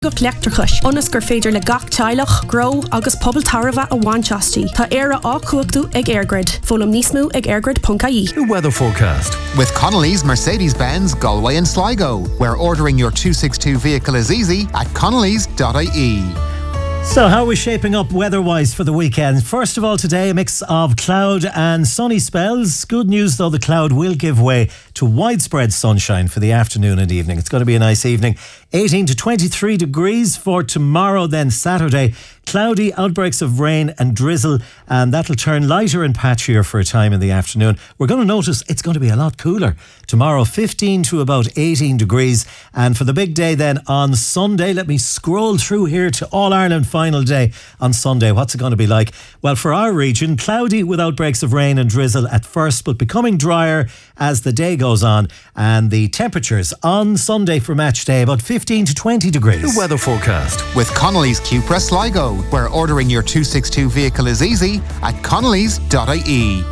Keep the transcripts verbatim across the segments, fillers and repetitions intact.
Go leachtarchas, onas gur féidir le gach teilech, gro agus pobl tarva a Wanchasti. Tá éire á cuachtú ag Airgrid. Fólam nísmú ag airgrid dot I E. The weather forecast. With Connolly's Mercedes-Benz Galway and Sligo, where ordering your two sixty-two vehicle is easy at connellys dot I E. So how are we shaping up weather-wise for the weekend? First of all, today a mix of cloud and sunny spells. Good news though, the cloud will give way to widespread sunshine for the afternoon and evening. It's going to be a nice evening. eighteen to twenty-three degrees for tomorrow, then Saturday. Cloudy, outbreaks of rain and drizzle, and that'll turn lighter and patchier for a time in the afternoon. We're going to notice it's going to be a lot cooler tomorrow, fifteen to about eighteen degrees. And for the big day then on Sunday, let me scroll through here to All-Ireland final day on Sunday. What's it going to be like? Well, for our region, cloudy with outbreaks of rain and drizzle at first, but becoming drier as the day goes on. And the temperatures on Sunday for match day, about fifteen to twenty degrees. The weather forecast. With Connolly's Cupra Sligo, where ordering your two sixty-two vehicle is easy at connellys dot I E.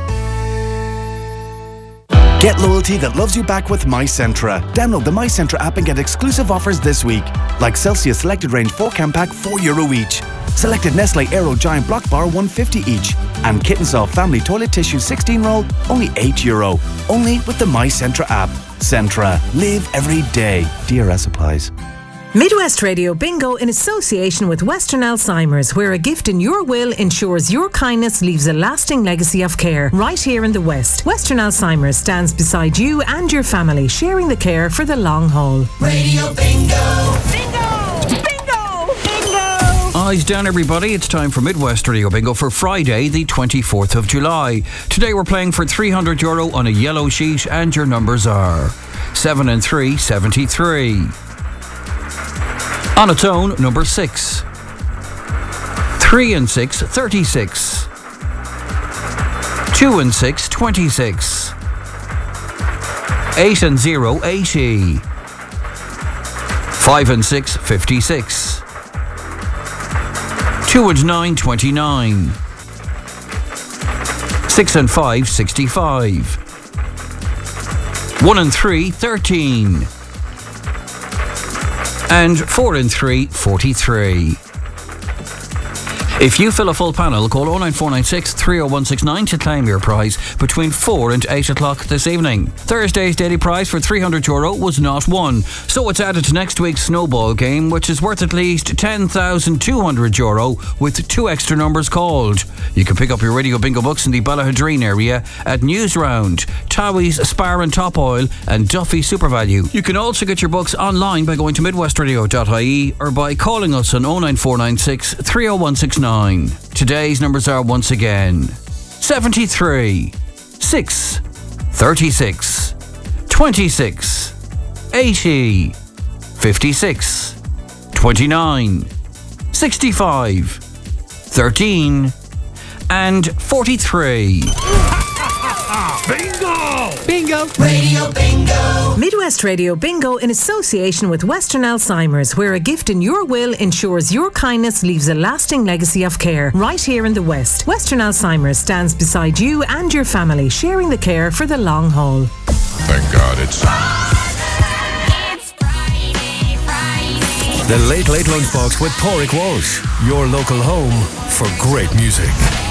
Get loyalty that loves you back with MyCentra. Download the MyCentra app and get exclusive offers this week. Like Celsius Selected Range four can pack, four euro each. Selected Nestle Aero Giant Block Bar, one fifty each. And Kitten Soft Family Toilet Tissue sixteen roll, only eight euro. Only with the MyCentra app. Centra. Live every day. D R S applies. Midwest Radio Bingo in association with Western Alzheimer's, where a gift in your will ensures your kindness leaves a lasting legacy of care. Right here in the West, Western Alzheimer's stands beside you and your family, sharing the care for the long haul. Radio Bingo! Bingo! Bingo! Bingo! Eyes down, everybody. It's time for Midwest Radio Bingo for Friday, the twenty-fourth of July. Today we're playing for three hundred euro on a yellow sheet, and your numbers are seven and three, seventy-three. On its own, number six. Three and six, thirty-six. Two and six, twenty-six. Eight and zero, eighty. Five and six, fifty-six. Two and nine, twenty-nine. Six and five, sixty-five. One and three, thirteen. And four and three, forty-three. If you fill a full panel, call oh nine four nine six, three oh one six nine to claim your prize between four and eight o'clock this evening. Thursday's daily prize for three hundred euro was not won, so it's added to next week's snowball game, which is worth at least ten thousand two hundred euro with two extra numbers called. You can pick up your Radio Bingo books in the Ballahadreen area at Newsround, Towie's Spar and Top Oil and Duffy SuperValue. You can also get your books online by going to midwest radio dot I E or by calling us on oh nine four nine six, three oh one six nine. Today's numbers are once again seventy-three, six, thirty-six, twenty-six, eighty, fifty-six, twenty-nine, sixty-five, thirteen, and forty-three. Bingo! Bingo! Radio Bingo! Midwest Radio Bingo in association with Western Alzheimer's, where a gift in your will ensures your kindness leaves a lasting legacy of care. Right here in the West, Western Alzheimer's stands beside you and your family, sharing the care for the long haul. Thank God it's Friday. It's Friday, Friday. The Late Late Lunchbox with Pádraig Walsh. Your local home for great music.